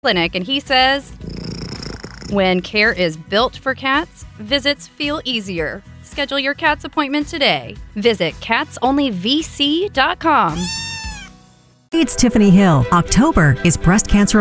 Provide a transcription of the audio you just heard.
Clinic, and he says, when care is built for cats, visits feel easier. Schedule your cat's appointment today. Visit catsonlyvc.com. It's Tiffany Hill. October is Breast Cancer